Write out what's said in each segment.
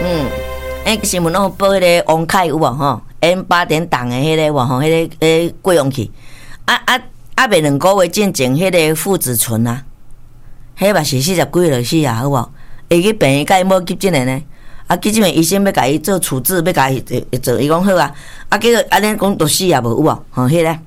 新闻拢报迄个王凯有无吼？8点档的迄个有无吼？迄个过用去，未2个月进前迄个父子醇啊，迄嘛是40几就死啊，好无？会去病院甲伊无急诊的呢？急诊的医生要甲伊做处置，要甲伊做，伊讲好啊，结果安尼讲都死啊无有无？吼，迄个。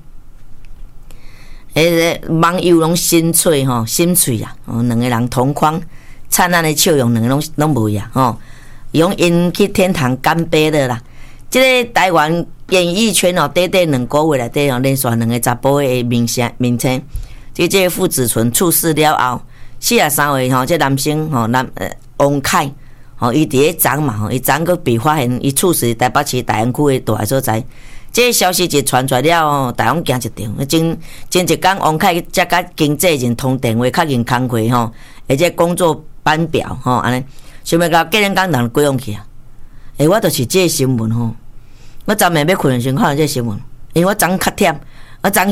网友拢心碎吼，心碎啊！2个人同框灿烂的笑容，2个拢无呀吼。用因去天堂干杯的啦。这个台湾演艺圈哦，短2个月内底哦，连续2个查甫的明星，这个父子醇出事了后，43岁吼，这男生吼王凯吼，伊伫咧昨嘛吼，伊昨个被发现伊猝死台北市大安区的大个所在。这个消息一传出来了哦，大家惊一跳。前一天王凯才甲经纪人通电话，确认工课吼，而且工作班表吼，安尼，想要甲吉林港人归用去啊。我就是这个新闻吼，我昨暝要困时看到这个新闻，因为我昨较忝，我昨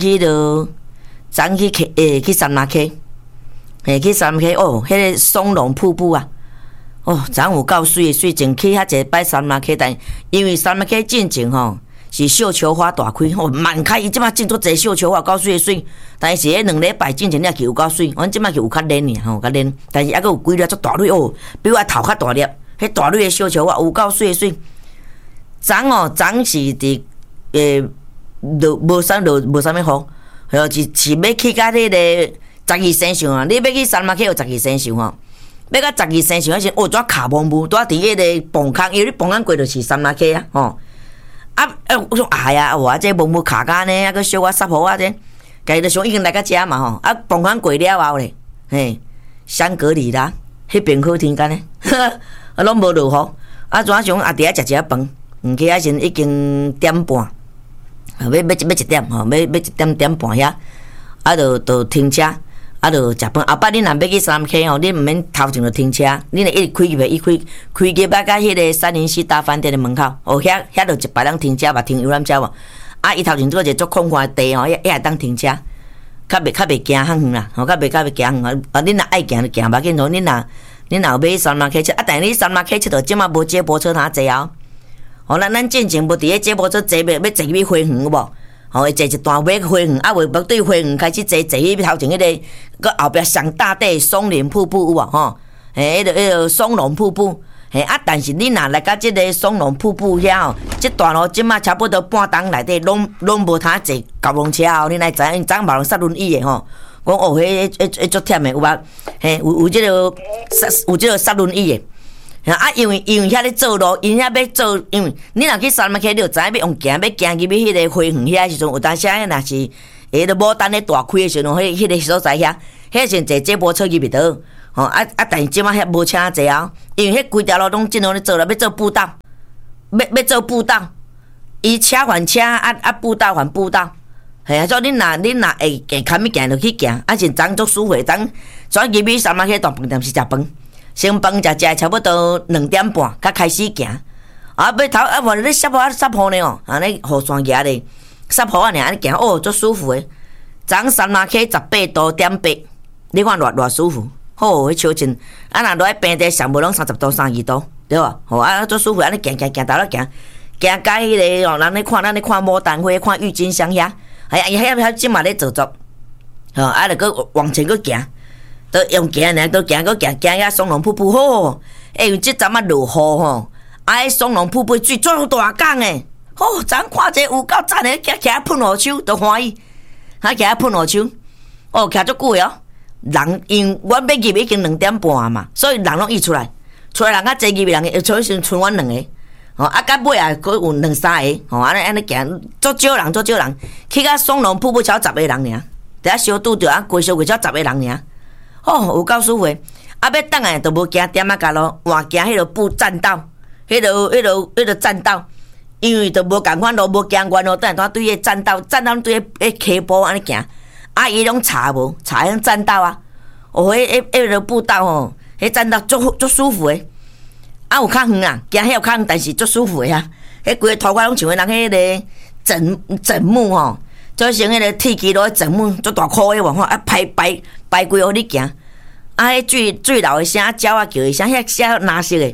去三马溪，去三马溪哦，迄个松龙瀑布啊。昨有够水，前去遐一摆三马溪，但因为三马溪进前吼。是绣球花大开满开，伊即马种足侪绣球花，够水的水。但是迄2礼拜进前了去有够水，阮即马就有较冷尔吼，较冷。但是还佫有几粒足大蕊哦，比我头较大粒。迄大蕊的绣球花有够水的水。昨是伫无啥落无啥物雨，是要去甲迄个12生肖啊！你要去三马溪有12生肖吼，要甲12生肖，迄时怎卡蒙雾，伫迄个崩坑，因为你崩坑过就是三马溪啊，吼。我说我这蒙雾卡干呢，个小我湿雨啊这，家己就想已经来到遮嘛吼，崩坑过了后咧，香格里拉迄边好天干呢，拢无落雨，怎想伫遐食一下饭，去遐先已经1:30，要1点吼，要1点半遐，就停车。就食饭，后摆恁若要去三溪吼，恁毋免头前就停车，恁会一直开入去，开入到迄个304大饭店的门口，遐就一排人停车嘛，停游览车无。伊头前做一个足空旷的地吼，遐会当停车，较袂行较远啦，较袂行远。恁若爱行就行，无要紧吼。恁若要去三马溪佚，但是你三马溪佚佗即马无接驳车通坐哦。咱进前无伫咧接驳车坐要坐去花园有无？会坐一段尾花园，袂对花园开始坐去头前迄个，个后壁上大地松林瀑布有无吼？迄个松龙瀑布，但是你若来到即个松龙瀑布遐吼，即段路即马差不多半冬内底拢无通坐高龙车哦，你来知影，昨无人塞轮椅的吼。讲迄足忝的有无？有即个塞轮椅的。因为遐咧做路，因遐要做，因为你若去三马溪，你就知影要用行，要行入去迄个花园遐时阵，有当时啊，若是都无等咧大开的时阵，迄个所在遐，遐先坐接驳车入去倒，但是即马遐无车坐啊，因为迄规条路拢正路咧做了，要做步道，要做步道，伊车还车，步道还步道，所以恁若会堪物行就去行，是昨足舒服，昨入去三马溪大饭店是食饭。先饭食差不多2点半，才开始行。要头原来咧湿雨呢哦，安尼雨伞举咧，湿雨啊，安尼行足舒服诶。昨三马溪18度点8，你看偌舒服，迄超真。若落喺平地上无拢30度、32度，对无？足舒服，安尼行，头咧行到迄个哦，咱咧看牡丹花，看郁金香遐，遐即嘛咧做作，就搁往前搁行。都用行呢，都行遐松龙瀑布吼，因为即阵啊落雨吼，迄松龙瀑布水足大港诶，昨看者有够赞诶，徛喷雨手都欢喜，徛喷雨手，徛足久哦。人因阮要入已经2点半嘛，所以人拢溢出来人较济入人，所以剩阮2个，到尾啊，佫有2-3个，安尼行，足少人，去到松龙瀑布才10个人尔，伫遐小拄着过小过才10个人尔。有够舒服，要等下都无行点仔角路，换行迄个步栈道，迄个栈道，因为都无共款路，无行原路，等下对迄栈道对迄溪坡安尼行，伊拢查无，查迄栈道啊，迄个步道吼，迄栈道足舒服诶，有较远啊，行遐有较远，但是足舒服诶啊，迄规个头壳拢像人迄个枕木吼。做成迄个铁基路整木足大块诶，吼，排规互你行。迄水流诶声，鸟仔叫诶声，遐写蓝色诶，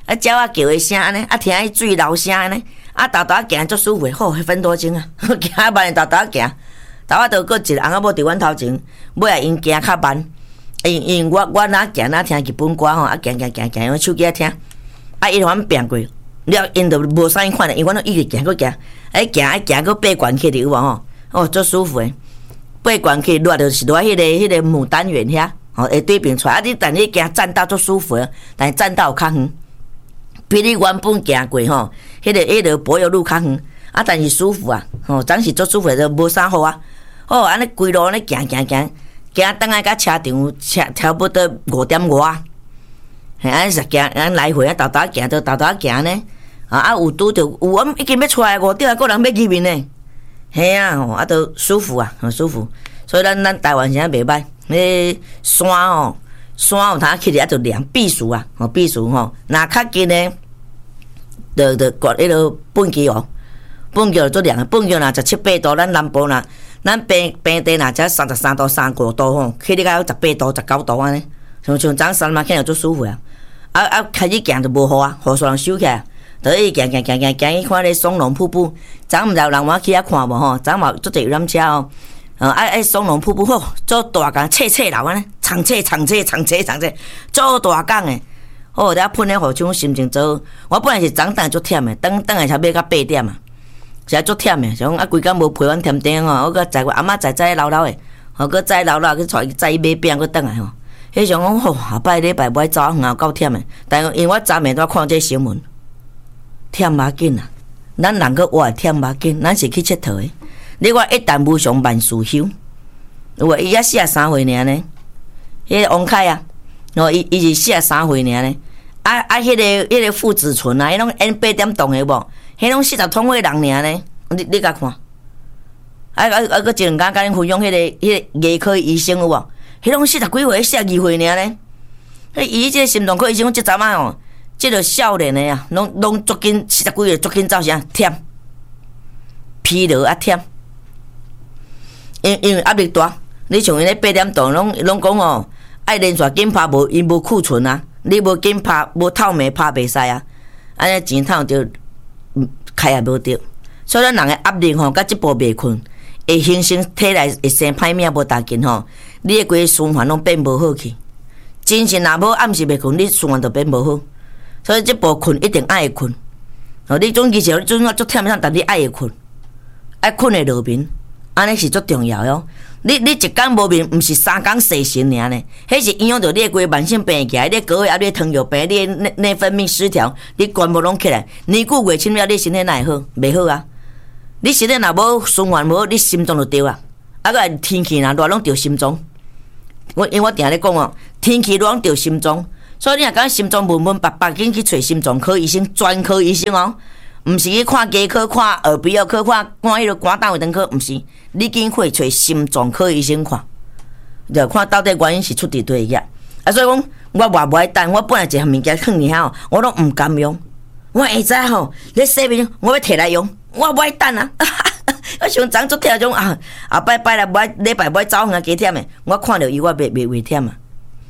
啊鸟啊叫的声安尼，啊听迄水流声安尼，啊豆豆行足舒服，好1分多钟啊，行慢豆豆行，豆仔都搁一个翁仔某伫阮头前，尾仔因行较慢，因我哪行哪听日本歌吼，啊行，用手机啊听，啊伊互阮变过，了因就无啥物看咧，因为阮都一直行搁行，行搁爬悬起哩有无吼？哦，足舒服诶，爬悬起落就是落迄个牡丹园遐，吼会对面出来，啊你但你行栈道足舒服诶，但是栈道有较远。比你原本行过吼，迄个柏油路较远，啊，但是舒服啊，吼，当时足舒服就无啥好啊。哦，安尼规路安尼行，等来到车场，差不多5点外啊。嘿，安尼实行，安来回啊，豆行呢，啊，有拄着，有我已经要出来5点，个人要见面呢。嘿啊，吼，啊，都舒服啊，很舒服。所以咱台湾现在袂歹，迄山哦，山有通去咧，啊，就凉避暑啊，吼避暑吼，若较近呢。就割迄落本桥哦，本桥做凉，本桥若17、8度，咱南部若咱平地若才33度、35度吼，去你到18度、19度安尼，像昨山嘛，起来做舒服啊。开始行就无雨啊，雨煞人收起来，就一直行去看咧松龙瀑布。昨毋知有人往去遐看无吼？昨嘛足侪游览车哦，松龙瀑布吼，做大港切流安尼，长切，做大港诶。哦，了喷咧雨枪，心情做。我本来是昨等足忝诶，等下才要到8点啊，实在足忝诶。像规工无陪阮添丁吼，我搁载我阿嬷载老诶，吼搁载老去载伊买饼搁转来吼。迄想讲吼，下摆礼拜无爱走远啊，够忝诶。但因为我昨暝都看这新闻，忝无紧啊，咱人搁活忝无紧，咱是去佚佗诶。你我一旦无上万事休，有无？伊才43岁尔呢，迄个王凯啊。哦，伊是43岁尔呢，迄个傅子纯啊，迄拢演8点档的无，迄拢40通岁人尔呢，你甲看，搁一两工甲恁分享迄个牙科医生有无？迄拢40几岁、42岁尔呢，伊即个心脏科医生即阵啊吼，即个少年的啊，拢足紧40几岁足紧走啥？忝、疲劳啊忝，因为压力大，你像因咧8点档拢讲哦。爱连续紧拍无，因无库存啊！你无紧拍，无透明拍袂使啊！安尼钱趁着，开也无着。所以咱人诶压力吼，甲即步袂困，会形成体内会生歹命无大紧吼。你诶规循环拢变无好去。精神若无暗时袂困，你循环就变无好。所以即步困一定爱会困。哦，你总其实你总足忝但你爱会困，爱困会落眠，安尼是足重要哟。你一工无眠，毋是3工洗身尔呢？迄是影响到你规慢性病起来，你高血压、你糖尿病、你内分泌失调，你全部拢起来。年久月深了，你身体哪会好？袂好啊！你身体若无循环无，你心脏就着啊！啊个天气若热，拢着心脏。因为我定咧讲哦，天气热拢着心脏，所以你若讲心脏闷巴巴，紧去找心脏科医生、专科医生哦。毋是去看家科、看耳鼻喉科、看迄个肝胆胃肠科，毋是，你紧去找心脏科医生看，就看到底原因是出伫对个。啊，所以讲我话无爱等，我本来一项物件放伫遐吼，我拢毋甘用。我会知吼，你洗面我要摕来用，我无爱等啊。我想昨做忝种啊，后摆啦，无爱礼拜无爱走远加忝诶，我看着伊我袂忝啊。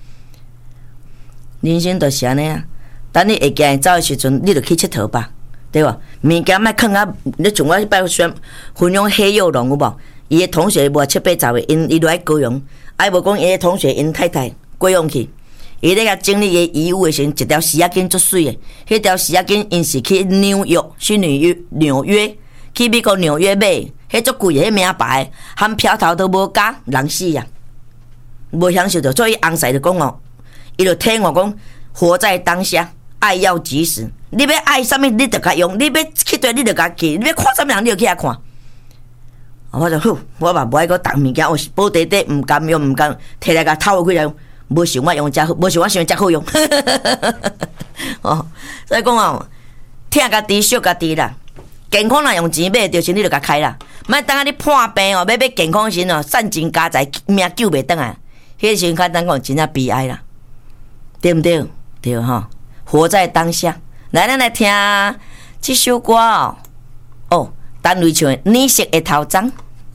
人生就是安尼啊，等你会惊走诶时阵，你就去佚佗吧。对吧？物件莫囥啊！你像我迄摆分享黑幼龙有无？伊个同学无7、8、10个，伊落来高雄，啊无讲伊个同学因太太过往去，伊咧甲整理伊遗物的时阵，一条丝仔巾足水的，迄条丝仔巾因是去纽约，去纽约，去美国纽约买，迄足贵的，迄名牌，含票头都无加，人死啊！无享受着，所以翁婿就讲哦，伊就听我讲，活在当下。爱要及时，你要爱啥物，你就甲用；你要去对，你就甲去；你要看啥物人，你就去遐看。我就好，我嘛无爱个动物件，我是保底底，毋甘用，毋甘摕来甲偷开来用，无想我用遮好，无想我想遮好用。哦，所以讲哦，疼家己，惜家己啦。健康若用钱买着时，你就甲开啦。莫等下你破病哦，要健康时哦，散尽家财，命救袂倒来。迄时较等讲真正悲哀啦，对毋对？对吼。活在当下，来，咱来听这首歌哦。单位唱的《你识的头鬃》。